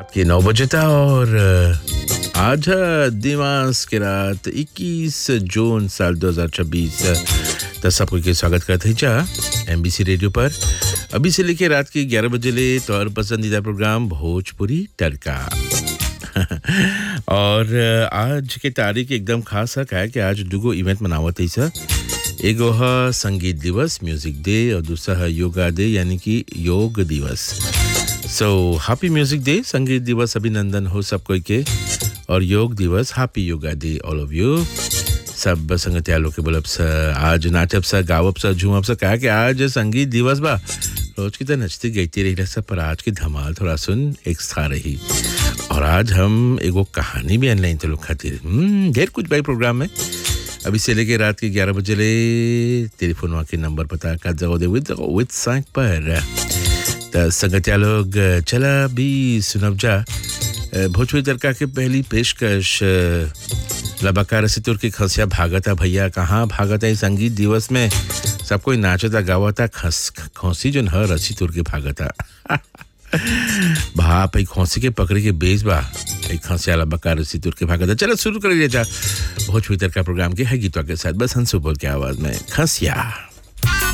के 9 बजे था और आज है दिमाग की रात 21 जून साल 2026। तो सबको के स्वागत करते हैं जा एमबीसी रेडियो पर अभी से लेके रात के 11 बजे ले तो और पसंदीदा प्रोग्राम भोजपुरी तड़का। और आज के तारीख एकदम खास है कि आज दुगो इवेंट मनावत है सर। एगो है संगीत दिवस म्यूजिक डे और दूसरा है योगा डे यानी कि योग दिवस। सो हैप्पी म्यूजिक डे, संगीत दिवस अभिनंदन हो सब कोई के, और योग दिवस happy yoga day all of you. सब संगतियालों के बोलब सा आज नाचब सा गावब सा झूमब सा कहा कि आज संगीत दिवस बा। रोज की तो नचती गईती रही सब, पर आज की धमाल थोड़ा सुन एक था रही। और आज हम एगो कहानी भी ऑनलाइन तो लोग खातिर ढेर कुछ भाई प्रोग्राम में। अभी से लेके रात के 11 बजे ले टेलीफोन के नंबर पता कर जाओ दे विद सांग पर तो संगतिया लोग चला भी सुनब जा भोजपुरी तड़का के पहली पेशकश लबाकार सितुर के खसिया भागता भैया कहाँ भागता है संगीत दिवस में सब कोई नाचता गावता खोसी जो हर रसी तुर के भागता भाप एक खोसी के पकड़े के बेच बा एक खसिया लबाकार सितुर के भागता। चलो शुरू कर लिया जा भोजपुरी तड़का प्रोग्राम के है गीतों के साथ बस हंसो बोल के आवाज में खसिया।